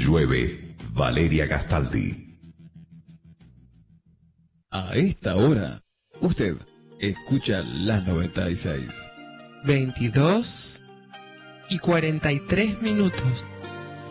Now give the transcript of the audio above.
Llueve, Valeria Gastaldi. A esta hora, usted escucha las 96. 22:43.